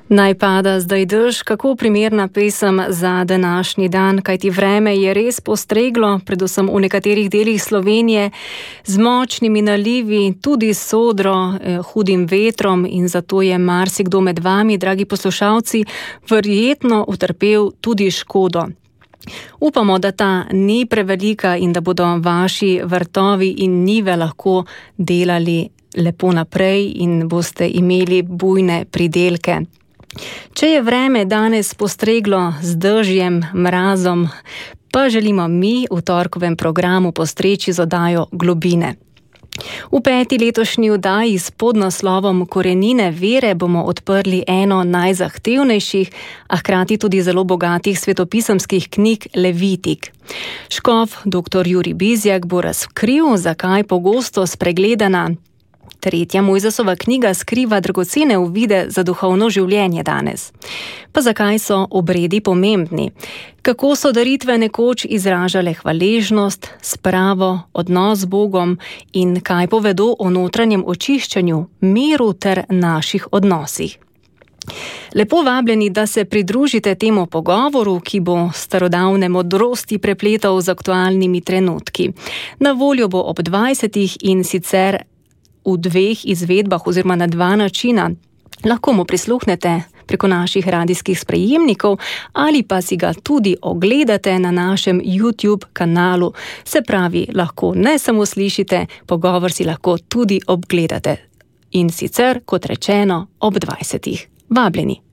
Naj pada zdaj dež, kako primerna pesem za današnji dan, kajti vreme je res postreglo, predvsem v nekaterih delih Slovenije, z močnimi nalivi, tudi s sodro, hudim vetrom in zato je marsikdo med vami, dragi poslušalci, verjetno utrpel tudi škodo. Upamo, da ta ni prevelika in da bodo vaši vrtovi in njive lahko delali lepo naprej in boste imeli bujne pridelke. Če je vreme danes postreglo z dežjem, mrazom, pa želimo mi v torkovem programu postreči z oddajo Globine. V 5. letošnji oddaji s podnaslovom Korenine vere bomo odprli eno najzahtevnejših, a hkrati tudi zelo bogatih svetopisemskih knjig Levitik. Škof dr. Jurij Bizjak bo razkril, zakaj pogosto spregledana 3. Mojzesova knjiga skriva dragocene uvide za duhovno življenje danes. Pa zakaj so obredi pomembni? Kako so daritve nekoč izražale hvaležnost, spravo, odnos z Bogom in kaj povedo o notranjem očiščanju, miru ter naših odnosih? Lepo vabljeni, da se pridružite temu pogovoru, ki bo starodavne modrosti prepletal z aktualnimi trenutki. Na voljo bo ob 20. in sicer v 2 izvedbah oziroma na 2 načina. Lahko mu prisluhnete preko naših radijskih sprejemnikov ali pa si ga tudi ogledate na našem YouTube kanalu. Se pravi, lahko ne samo slišite, pogovor si lahko tudi obgledate. In sicer, kot rečeno, ob 20. Vabljeni.